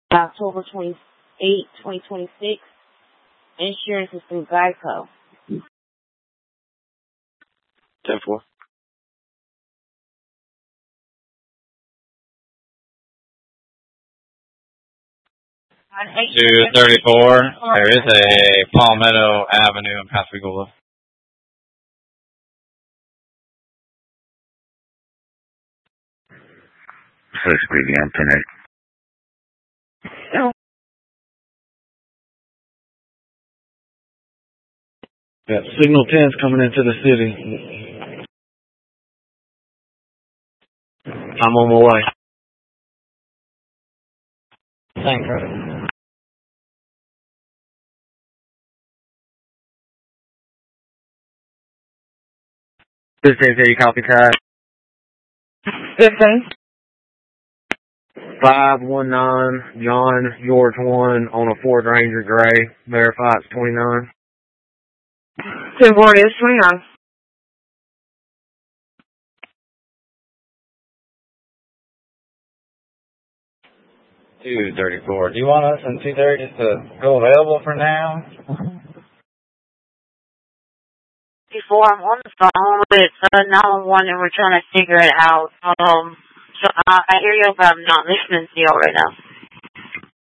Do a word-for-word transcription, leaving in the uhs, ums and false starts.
October twenty-eighth, twenty twenty-six. Insurance is through Geico. ten four. two thirty-four. There is a Palmetto Avenue in Pascagoula. Six again, ten eight. Yeah, Signal ten's coming into the city. I'm on my way. Thanks, brother. fifteen, you copy Ty? fifteen. five one nine, John George one on a Ford Ranger Gray. Verify it's twenty-nine. ten forty is twenty-nine. two thirty-four. Do you want us in two thirty just to go available for now? Before I'm on the phone with uh, nine one one and we're trying to figure it out. Um, so I, I hear you, but I'm not listening to you right now.